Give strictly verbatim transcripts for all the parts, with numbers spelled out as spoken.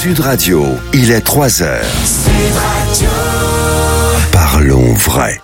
Sud Radio, il est trois heures. Sud Radio. Parlons vrai.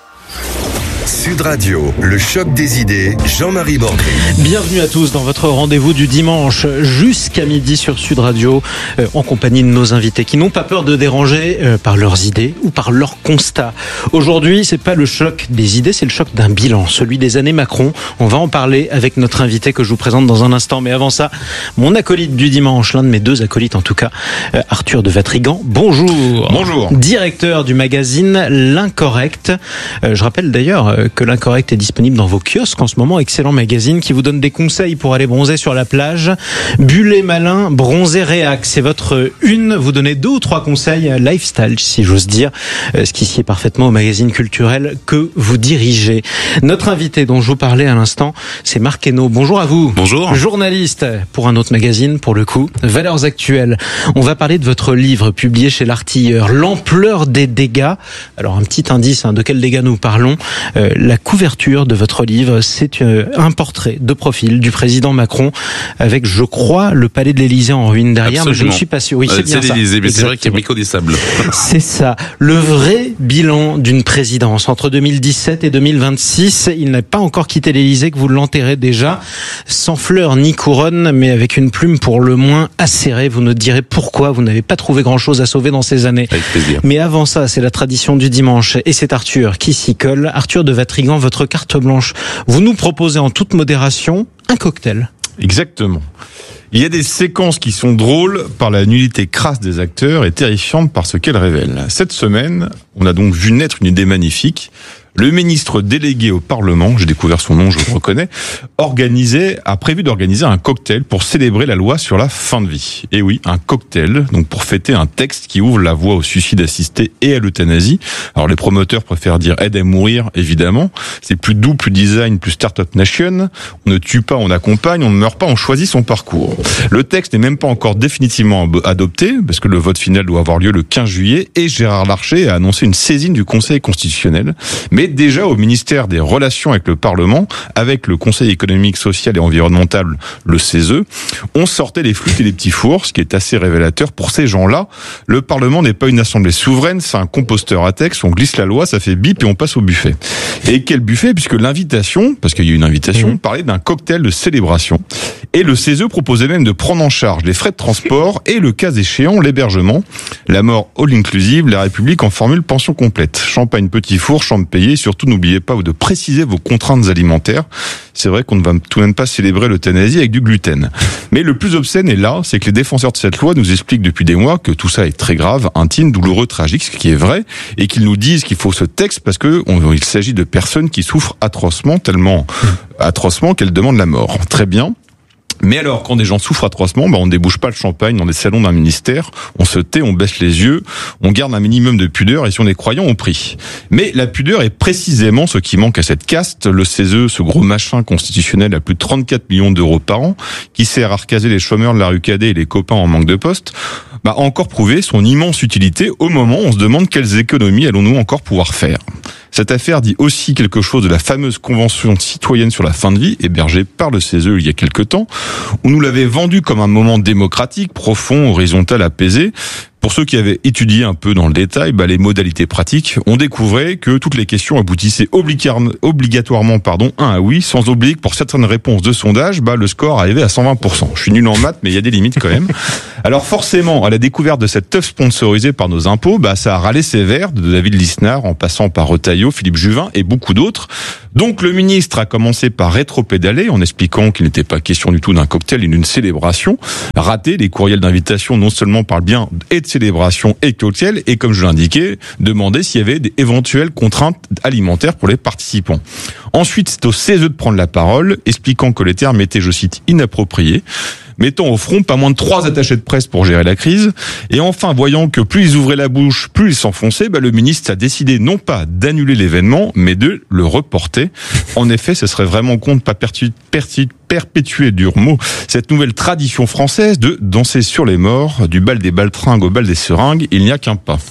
Sud Radio, le choc des idées, Jean-Marie Bordry. Bienvenue à tous dans votre rendez-vous du dimanche jusqu'à midi sur Sud Radio, euh, en compagnie de nos invités qui n'ont pas peur de déranger euh, par leurs idées ou par leurs constats. Aujourd'hui, c'est pas le choc des idées, c'est le choc d'un bilan, celui des années Macron. On va en parler avec notre invité que je vous présente dans un instant. Mais avant ça, mon acolyte du dimanche, l'un de mes deux acolytes en tout cas, euh, Arthur de Vatrigan. Bonjour. Bonjour. Directeur du magazine L'Incorrect. Euh, je rappelle d'ailleurs que L'Incorrect est disponible dans vos kiosques en ce moment. Excellent magazine qui vous donne des conseils pour aller bronzer sur la plage. Bullet malin, bronzer réac. C'est votre une. Vous donnez deux ou trois conseils lifestyle, si j'ose dire. Ce qui sied parfaitement au magazine culturel que vous dirigez. Notre invité dont je vous parlais à l'instant, c'est Marc Hainaut. Bonjour à vous. Bonjour. Journaliste pour un autre magazine, pour le coup. Valeurs actuelles. On va parler de votre livre publié chez L'Artilleur. L'ampleur des dégâts. Alors un petit indice, hein, de quels dégâts nous parlons. Euh, La couverture de votre livre, c'est un portrait de profil du président Macron avec, je crois, le palais de l'Élysée en ruine derrière. Absolument. Mais je ne suis pas sûr. Oui, c'est euh, bien c'est ça. l'Élysée, mais Exactement. c'est vrai qu'il est méconnaissable. C'est ça. Le vrai bilan d'une présidence entre deux mille dix-sept et deux mille vingt-six. Il n'a pas encore quitté l'Élysée que vous l'enterrez déjà, sans fleurs ni couronne, mais avec une plume pour le moins acérée. Vous nous direz pourquoi vous n'avez pas trouvé grand-chose à sauver dans ces années. Avec plaisir. Mais avant ça, c'est la tradition du dimanche et c'est Arthur qui s'y colle. Arthur de Vatrigan, votre carte blanche. Vous nous proposez en toute modération un cocktail. Exactement. Il y a des séquences qui sont drôles par la nullité crasse des acteurs et terrifiantes par ce qu'elles révèlent. Cette semaine, on a donc vu naître une idée magnifique. Le ministre délégué au Parlement, j'ai découvert son nom, je le reconnais, organisait, a prévu d'organiser un cocktail pour célébrer la loi sur la fin de vie. Et oui, un cocktail, donc pour fêter un texte qui ouvre la voie au suicide assisté et à l'euthanasie. Alors les promoteurs préfèrent dire aide à mourir, évidemment. C'est plus doux, plus design, plus startup nation. On ne tue pas, on accompagne, on ne meurt pas, on choisit son parcours. Le texte n'est même pas encore définitivement adopté, parce que le vote final doit avoir lieu le quinze juillet, et Gérard Larcher a annoncé une saisine du Conseil constitutionnel. Mais déjà au ministère des Relations avec le Parlement, avec le Conseil économique, social et environnemental, le C E S E, on sortait les flûtes et les petits fours, ce qui est assez révélateur. Pour ces gens-là, le Parlement n'est pas une assemblée souveraine, c'est un composteur à texte, on glisse la loi, ça fait bip et on passe au buffet. Et quel buffet, puisque l'invitation, parce qu'il y a eu une invitation, mmh. parlait d'un cocktail de célébration. Et le C E S E proposait même de prendre en charge les frais de transport et le cas échéant, l'hébergement. La mort all inclusive, la République en formule pension complète. Champagne petit four, chambre payée. Surtout, n'oubliez pas de préciser vos contraintes alimentaires. C'est vrai qu'on ne va tout de même pas célébrer l'euthanasie avec du gluten. Mais le plus obscène est là, c'est que les défenseurs de cette loi nous expliquent depuis des mois que tout ça est très grave, intime, douloureux, tragique, ce qui est vrai, et qu'ils nous disent qu'il faut ce texte parce que on, il s'agit de personnes qui souffrent atrocement, tellement atrocement qu'elles demandent la mort. Très bien. Mais alors, quand des gens souffrent atrocement, bah, on ne débouche pas le champagne dans les salons d'un ministère, on se tait, on baisse les yeux, on garde un minimum de pudeur, et si on est croyant, on prie. Mais la pudeur est précisément ce qui manque à cette caste. Le C E S E, ce gros machin constitutionnel à plus de trente-quatre millions d'euros par an, qui sert à recaser les chômeurs de la rue Cadet et les copains en manque de poste, bah, a encore prouvé son immense utilité au moment où on se demande quelles économies allons-nous encore pouvoir faire. Cette affaire dit aussi quelque chose de la fameuse convention citoyenne sur la fin de vie, hébergée par le C E S E il y a quelque temps, où nous l'avait vendue comme un moment démocratique, profond, horizontal, apaisé. Pour ceux qui avaient étudié un peu dans le détail, bah, les modalités pratiques, on découvrait que toutes les questions aboutissaient obligatoirement, pardon, un à oui, sans oublier que pour certaines réponses de sondage, bah, le score arrivait à cent vingt pour cent. Je suis nul en maths, mais il y a des limites quand même. Alors forcément, à la découverte de cette teuf sponsorisée par nos impôts, bah, ça a râlé sévère, de David Lisnard, en passant par Retailleau, Philippe Juvin et beaucoup d'autres. Donc le ministre a commencé par rétro-pédaler en expliquant qu'il n'était pas question du tout d'un cocktail et d'une célébration. Raté, les courriels d'invitation non seulement parlent bien et de célébration et cocktail, et comme je l'indiquais, demander s'il y avait des éventuelles contraintes alimentaires pour les participants. Ensuite, c'est au C E S E de prendre la parole, expliquant que les termes étaient, je cite, inappropriés, mettant au front pas moins de trois attachés de presse pour gérer la crise. Et enfin, voyant que plus ils ouvraient la bouche, plus ils s'enfonçaient, bah, le ministre a décidé non pas d'annuler l'événement, mais de le reporter. En effet, ce serait vraiment con de pas pertu- pertu- perpétuer, dur mot, cette nouvelle tradition française de danser sur les morts, du bal des baltringues au bal des seringues, il n'y a qu'un pas.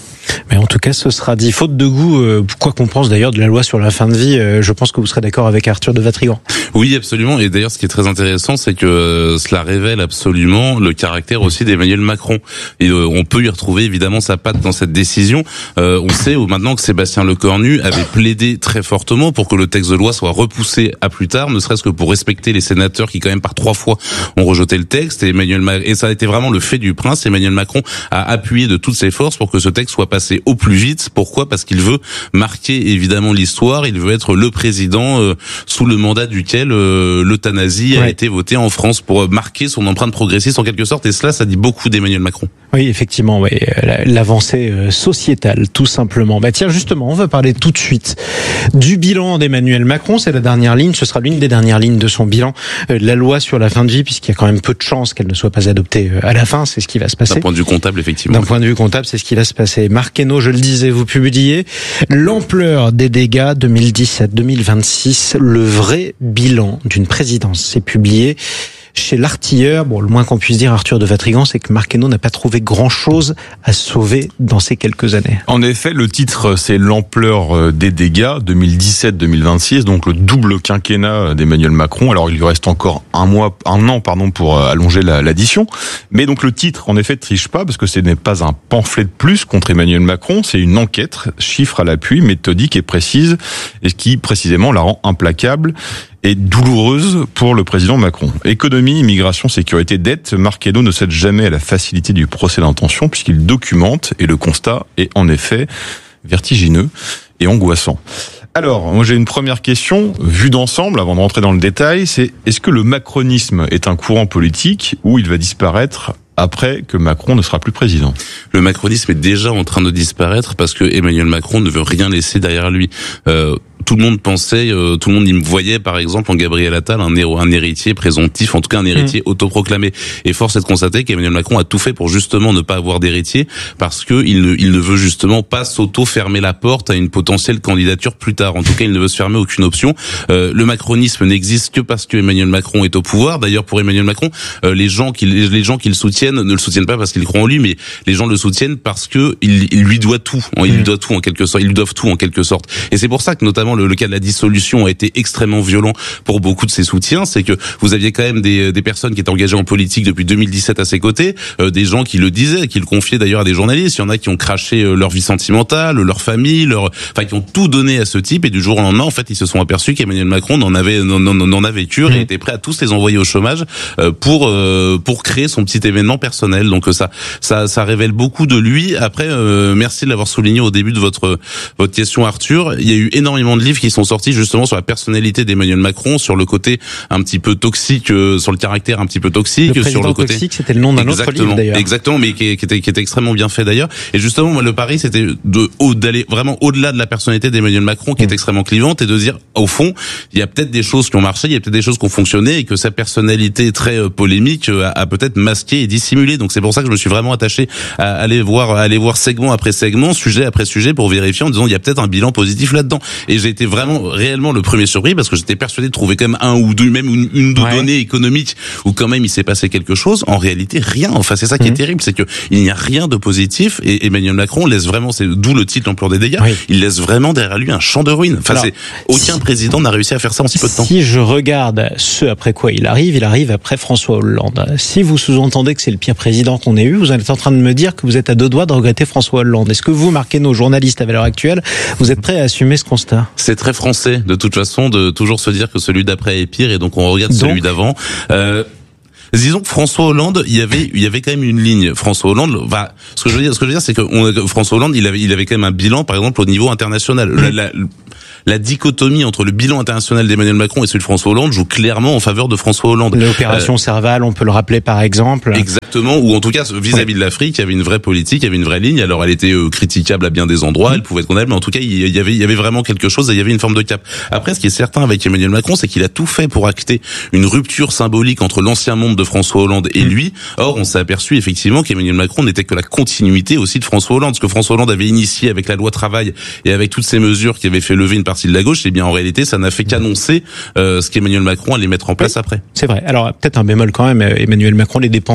Mais en tout cas, ce sera dit. Faute de goût, euh, quoi qu'on pense d'ailleurs de la loi sur la fin de vie, euh, je pense que vous serez d'accord avec Arthur de Vatrigan. Oui, absolument. Et d'ailleurs, ce qui est très intéressant, c'est que euh, cela révèle absolument le caractère aussi d'Emmanuel Macron. Et euh, on peut y retrouver évidemment sa patte dans cette décision. Euh, on sait maintenant que Sébastien Lecornu avait plaidé très fortement pour que le texte de loi soit repoussé à plus tard, ne serait-ce que pour respecter les sénateurs qui quand même par trois fois ont rejeté le texte. Et Emmanuel Ma- et ça a été vraiment le fait du prince. Emmanuel Macron a appuyé de toutes ses forces pour que ce texte soit passé au plus vite. Pourquoi ? Parce qu'il veut marquer évidemment l'histoire. Il veut être le président euh, sous le mandat duquel euh, l'euthanasie ouais. a été votée en France, pour marquer son empreinte progressiste en quelque sorte. Et cela, ça dit beaucoup d'Emmanuel Macron. Oui, effectivement, oui, l'avancée sociétale, tout simplement. Bah tiens, justement, on va parler tout de suite du bilan d'Emmanuel Macron. C'est la dernière ligne, ce sera l'une des dernières lignes de son bilan, la loi sur la fin de vie, puisqu'il y a quand même peu de chances qu'elle ne soit pas adoptée à la fin. C'est ce qui va se passer. D'un point de vue comptable, effectivement. D'un point de vue comptable, c'est ce qui va se passer. Marc Hainaut, je le disais, vous publiez l'ampleur des dégâts deux mille dix-sept deux mille vingt-six, le vrai bilan d'une présidence. C'est publié chez l'Artilleur. Bon, le moins qu'on puisse dire, Arthur de Vatrigan, c'est que Marc Hainaut n'a pas trouvé grand-chose à sauver dans ces quelques années. En effet, le titre, c'est l'ampleur des dégâts deux mille dix-sept deux mille vingt-six, donc le double quinquennat d'Emmanuel Macron. Alors, il lui reste encore un mois, un an, pardon, pour allonger la, l'addition. Mais donc, le titre, en effet, ne triche pas, parce que ce n'est pas un pamphlet de plus contre Emmanuel Macron, c'est une enquête, chiffres à l'appui, méthodique et précise, et qui, précisément, la rend implacable et douloureuse pour le président Macron. Économie, immigration, sécurité, dette, Marc Hainaut ne cède jamais à la facilité du procès d'intention puisqu'il documente, et le constat est en effet vertigineux et angoissant. Alors, moi j'ai une première question, vue d'ensemble, avant de rentrer dans le détail, c'est est-ce que le macronisme est un courant politique ou il va disparaître après que Macron ne sera plus président? Le macronisme est déjà en train de disparaître parce que Emmanuel Macron ne veut rien laisser derrière lui. Euh, tout le monde pensait, euh, tout le monde y me voyait par exemple en Gabriel Attal un, héros, un héritier présomptif, en tout cas un héritier mmh. autoproclamé. Et force est de constater qu'Emmanuel Macron a tout fait pour justement ne pas avoir d'héritier, parce que il ne, il ne veut justement pas s'auto-fermer la porte à une potentielle candidature plus tard. En tout cas, il ne veut se fermer aucune option. Euh, le macronisme n'existe que parce que Emmanuel Macron est au pouvoir. D'ailleurs, pour Emmanuel Macron, euh, les gens qui les gens qui le soutiennent ne le soutiennent pas parce qu'ils croient en lui, mais les gens le soutiennent parce que il, il lui doit tout. Il lui doit tout en quelque sorte. Ils lui doivent tout en quelque sorte. Et c'est pour ça que notamment le, le cas de la dissolution a été extrêmement violent pour beaucoup de ses soutiens. C'est que vous aviez quand même des, des personnes qui étaient engagées en politique depuis deux mille dix-sept à ses côtés, euh, des gens qui le disaient, qui le confiaient d'ailleurs à des journalistes. Il y en a qui ont craché euh, leur vie sentimentale, leur famille, leur, enfin qui ont tout donné à ce type. Et du jour au lendemain, en fait, ils se sont aperçus qu'Emmanuel Macron n'en avait n'en, n'en avait cure et était prêt à tous les envoyer au chômage euh, pour euh, pour créer son petit événement personnel. Donc ça ça ça révèle beaucoup de lui. Après, euh, merci de l'avoir souligné au début de votre votre question, Arthur. Il y a eu énormément de livres qui sont sortis justement sur la personnalité d'Emmanuel Macron, sur le côté un petit peu toxique, euh, sur le caractère un petit peu toxique, le sur le côté toxique, c'était le nom d'un autre livre d'ailleurs. Exactement, mais qui, qui était qui était extrêmement bien fait d'ailleurs. Et justement, moi le pari c'était de d'aller vraiment au-delà de la personnalité d'Emmanuel Macron qui mmh. est extrêmement clivante, et de dire au fond, il y a peut-être des choses qui ont marché, il y a peut-être des choses qui ont fonctionné, et que sa personnalité très euh, polémique euh, a, a peut-être masqué et dissimulé. Donc c'est pour ça que je me suis vraiment attaché à aller voir à aller voir segment après segment, sujet après sujet, pour vérifier en disant il y a peut-être un bilan positif là-dedans. Et j'ai été vraiment réellement le premier surpris, parce que j'étais persuadé de trouver quand même un ou deux, même une, une ou deux ouais. données économiques où quand même il s'est passé quelque chose. En réalité, rien. Enfin, c'est ça qui mmh. est terrible, c'est que il n'y a rien de positif, et Emmanuel Macron laisse vraiment, c'est d'où le titre l'ampleur des dégâts. Oui. Il laisse vraiment derrière lui un champ de ruines. Enfin, alors, c'est aucun si, président n'a réussi à faire ça en si peu de temps. Si je regarde ce après quoi il arrive, il arrive après François Hollande. Si vous sous-entendez que c'est le pire président qu'on ait eu, vous êtes en train de me dire que vous êtes à deux doigts de regretter François Hollande. Est-ce que vous, Marc Hainaut, journaliste à valeur actuelle, vous êtes prêt à assumer ce constat? C'est très français, de toute façon, de toujours se dire que celui d'après est pire, et donc on regarde donc celui d'avant. Euh, Disons que François Hollande, il y avait, il y avait quand même une ligne. François Hollande, bah, ce que je veux dire, ce que je veux dire, c'est que on, François Hollande, il avait, il avait quand même un bilan, par exemple, au niveau international. La, la, la dichotomie entre le bilan international d'Emmanuel Macron et celui de François Hollande joue clairement en faveur de François Hollande. L'opération euh, Serval, on peut le rappeler par exemple. Exactement, ou en tout cas vis-à-vis oui. de l'Afrique, il y avait une vraie politique, il y avait une vraie ligne. Alors elle était euh, critiquable à bien des endroits, mmh. elle pouvait être condamnable, mais en tout cas il y avait, il y avait vraiment quelque chose, et il y avait une forme de cap. Après, ce qui est certain avec Emmanuel Macron, c'est qu'il a tout fait pour acter une rupture symbolique entre l'ancien monde de François Hollande et lui. Or, on s'est aperçu effectivement qu'Emmanuel Macron n'était que la continuité aussi de François Hollande. Ce que François Hollande avait initié avec la loi travail et avec toutes ces mesures qui avaient fait lever une partie de la gauche, eh bien en réalité, ça n'a fait qu'annoncer euh, ce qu'Emmanuel Macron allait mettre en place oui, après. C'est vrai. Alors peut-être un bémol quand même. Emmanuel Macron, les dépenses militaires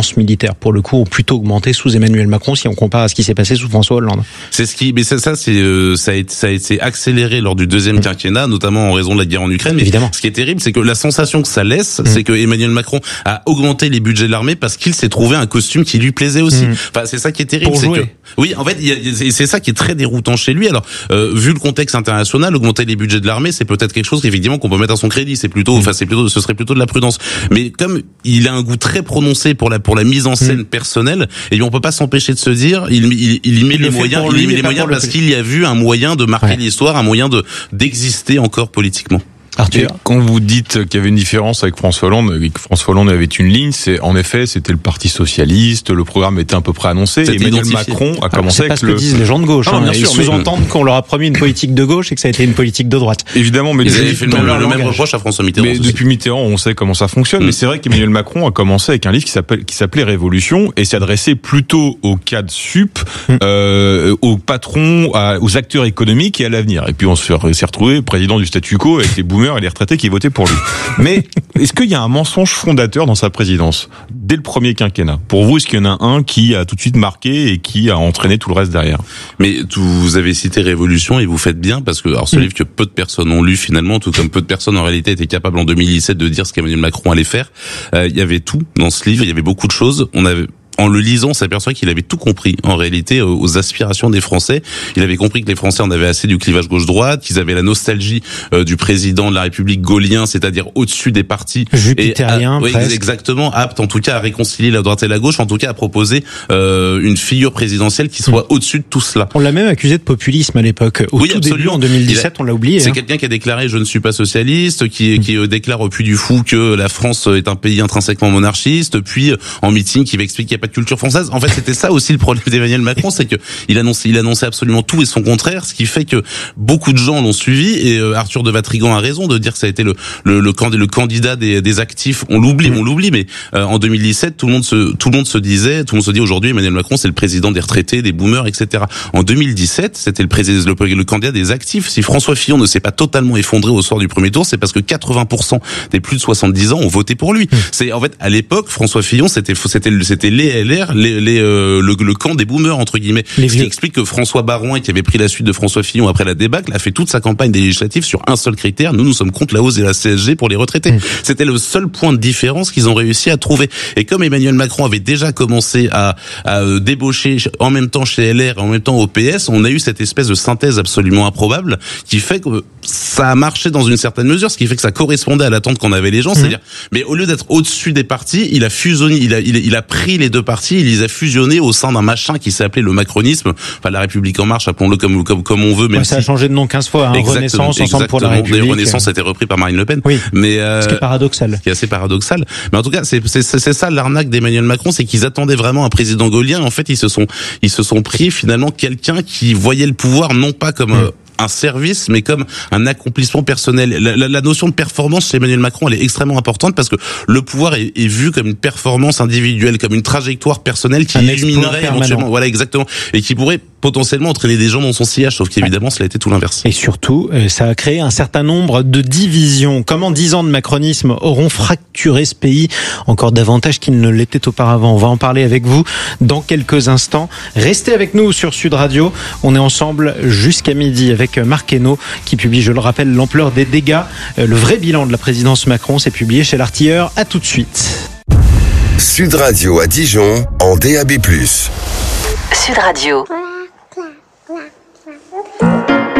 militaires, pour le coup, ont plutôt augmenté sous Emmanuel Macron si on compare à ce qui s'est passé sous François Hollande. C'est ce qui, mais ça, ça c'est, euh, ça a été, ça a été accéléré lors du deuxième mmh. quinquennat, notamment en raison de la guerre en Ukraine. Mais évidemment. Ce qui est terrible, c'est que la sensation que ça laisse, mmh. c'est que Emmanuel Macron a augmenté les budgets de l'armée parce qu'il s'est trouvé un costume qui lui plaisait aussi. Mmh. Enfin, c'est ça qui est terrible. Pour c'est jouer. que, oui, en fait, il y a, c'est ça qui est très déroutant chez lui. Alors, euh, vu le contexte international, augmenter les budgets de l'armée, c'est peut-être quelque chose qu'effectivement qu'on peut mettre à son crédit. C'est plutôt, mmh. enfin, c'est plutôt, ce serait plutôt de la prudence. Mais comme il a un goût très prononcé pour la pour la mise en scène mmh. personnelle, et bien on peut pas s'empêcher de se dire, il il, il y met il les moyens, lui, il y met les moyens parce qu'il y a vu un moyen de marquer ouais. l'histoire, un moyen de d'exister encore politiquement. Arthur, quand vous dites qu'il y avait une différence avec François Hollande, que François Hollande avait une ligne, c'est en effet c'était le Parti socialiste, le programme était à peu près annoncé. Et Emmanuel identifié. Macron a commencé Alors, c'est avec pas ce le. que disent les gens de gauche. Ah, hein, bien ils sûr, sous-entendent mais... qu'on leur a promis une politique de gauche et que ça a été une politique de droite. Évidemment, mais ils avaient fait le même, le même reproche à François Mitterrand. Mais depuis Mitterrand, on sait comment ça fonctionne. Mmh. Mais c'est vrai qu'Emmanuel Macron a commencé avec un livre qui s'appelle qui s'appelait Révolution et s'adressait plutôt aux cadres sup, mmh. euh, aux patrons, à, aux acteurs économiques et à l'avenir. Et puis on s'est retrouvé président du statu quo avec les boomers et les retraités qui votaient pour lui. Mais est-ce qu'il y a un mensonge fondateur dans sa présidence dès le premier quinquennat? Pour vous, est-ce qu'il y en a un qui a tout de suite marqué et qui a entraîné tout le reste derrière? Mais vous avez cité Révolution et vous faites bien parce que alors ce mmh. livre que peu de personnes ont lu finalement, tout comme peu de personnes en réalité étaient capables en deux mille dix-sept de dire ce qu'Emmanuel Macron allait faire. Euh, il y avait tout dans ce livre, il y avait beaucoup de choses. On avait En le lisant, on s'aperçoit qu'il avait tout compris, en réalité, aux aspirations des Français. Il avait compris que les Français en avaient assez du clivage gauche-droite, qu'ils avaient la nostalgie euh, du président de la République gaulien, c'est-à-dire au-dessus des partis. Jupitérien, et, oui, exactement, apte en tout cas à réconcilier la droite et la gauche, en tout cas à proposer euh, une figure présidentielle qui soit mmh. au-dessus de tout cela. On l'a même accusé de populisme à l'époque. Au oui, tout absolument. début, en deux mille dix-sept, a, on l'a oublié. C'est hein. quelqu'un qui a déclaré « je ne suis pas socialiste », qui, mmh. qui euh, déclare au Puy du Fou que la France est un pays intrinsèquement monarchiste, puis euh, en meeting qui va expliquer qu'il n'y a pas de culture française. En fait, c'était ça aussi le problème d'Emmanuel Macron, c'est que il annonçait, il annonçait absolument tout et son contraire, ce qui fait que beaucoup de gens l'ont suivi. Et euh, Arthur de Vatrigan a raison de dire que ça a été le le, le, le candidat des, des actifs. On l'oublie, mmh. on l'oublie, mais euh, en deux mille dix-sept, tout le monde se tout le monde se disait, tout le monde se dit aujourd'hui, Emmanuel Macron, c'est le président des retraités, des boomers, et cetera. En deux mille dix-sept, c'était le président, le, le candidat des actifs. Si François Fillon ne s'est pas totalement effondré au soir du premier tour, c'est parce que quatre-vingts pour cent des plus de soixante-dix ans ont voté pour lui. Mmh. C'est en fait à l'époque, François Fillon, c'était c'était c'était les L R, les, les euh, le, le camp des boomers entre guillemets, les ce vieux. Qui explique que François Baroin, qui avait pris la suite de François Fillon après la débâcle, a fait toute sa campagne des législatives sur un seul critère: nous nous sommes contre la hausse de la C S G pour les retraités. Mmh. C'était le seul point de différence qu'ils ont réussi à trouver. Et comme Emmanuel Macron avait déjà commencé à, à débaucher en même temps chez L R et en même temps au P S, on a eu cette espèce de synthèse absolument improbable qui fait que ça a marché dans une certaine mesure, ce qui fait que ça correspondait à l'attente qu'on avait les gens, mmh. c'est-à-dire, mais au lieu d'être au-dessus des partis, il a fusionné, il a, il a, il a pris les deux partis, il les a fusionnés au sein d'un machin qui s'est appelé le macronisme, enfin la République en marche, appelons-le comme comme comme on veut. Même ouais, ça si... a changé de nom quinze fois. Hein, Renaissance, Ensemble pour la République. D'ailleurs, Renaissance a été repris par Marine Le Pen. Oui. Mais euh, ce qui est paradoxal. Ce qui est assez paradoxal. Mais en tout cas, c'est c'est c'est ça l'arnaque d'Emmanuel Macron, c'est qu'ils attendaient vraiment un président gaulien. En fait, ils se sont ils se sont pris finalement quelqu'un qui voyait le pouvoir non pas comme mmh. euh, un service, mais comme un accomplissement personnel. La, la, la notion de performance chez Emmanuel Macron, elle est extrêmement importante parce que le pouvoir est, est vu comme une performance individuelle, comme une trajectoire personnelle qui éliminerait éventuellement, voilà exactement, et qui pourrait potentiellement entraîner des gens dans son sillage, sauf qu'évidemment, cela a été tout l'inverse. Et surtout, ça a créé un certain nombre de divisions. Comment dix ans de macronisme auront fracturé ce pays encore davantage qu'il ne l'était auparavant? On va en parler avec vous dans quelques instants. Restez avec nous sur Sud Radio. On est ensemble jusqu'à midi avec Marc Hainaut qui publie, je le rappelle, l'ampleur des dégâts. Le vrai bilan de la présidence Macron, c'est publié chez l'Artilleur. À tout de suite. Sud Radio à Dijon en D A B plus. Sud Radio.